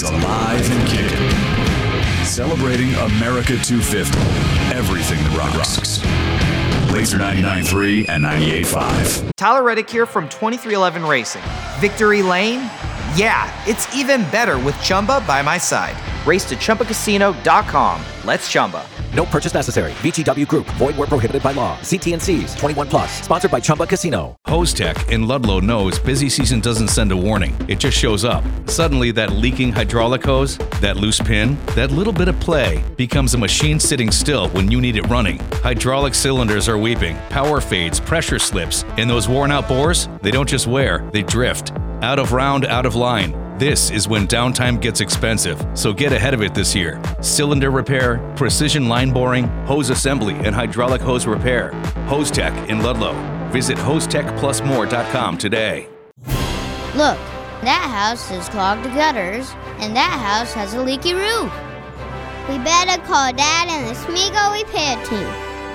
alive and kicking. Celebrating America 250. Everything that rocks. Laser 99.3 and 98.5. Tyler Reddick here from 2311 Racing. Victory Lane? Yeah, it's even better with Chumba by my side. Race to ChumbaCasino.com. Let's Chumba. No purchase necessary. VGW Group. Void where prohibited by law. See T&Cs. 21 plus. Sponsored by Chumba Casino. Hose Tech in Ludlow knows busy season doesn't send a warning. It just shows up. Suddenly, that leaking hydraulic hose, that loose pin, that little bit of play becomes a machine sitting still when you need it running. Hydraulic cylinders are weeping, power fades, pressure slips, and those worn-out bores, they don't just wear, they drift. Out of round, out of line. This is when downtime gets expensive, so get ahead of it this year. Cylinder repair, precision line boring, hose assembly, and hydraulic hose repair. Hose Tech in Ludlow. Visit hosetechplusmore.com today. Look, that house has clogged gutters, and that house has a leaky roof. We better call Dad and the Smeagol repair team.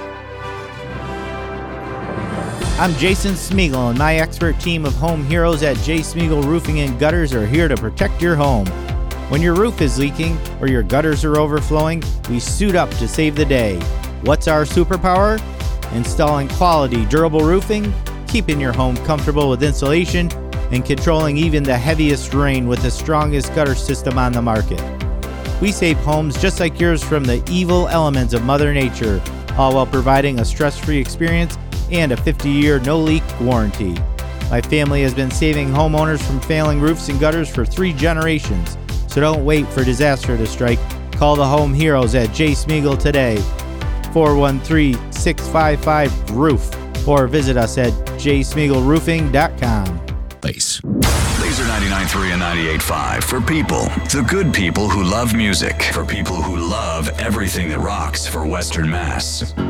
I'm Jason Smeagol, and my expert team of home heroes at J. Smeagol Roofing and Gutters are here to protect your home. When your roof is leaking or your gutters are overflowing, we suit up to save the day. What's our superpower? Installing quality, durable roofing, keeping your home comfortable with insulation, and controlling even the heaviest rain with the strongest gutter system on the market. We save homes just like yours from the evil elements of Mother Nature, all while providing a stress-free experience and a 50-year no-leak warranty. My family has been saving homeowners from failing roofs and gutters for 3 generations, so don't wait for disaster to strike. Call the home heroes at J. Smeagol today, 413-655-ROOF, or visit us at jsmeagolroofing.com. Laser 99.3 and 98.5 for people, the good people who love music, for people who love everything that rocks for Western Mass.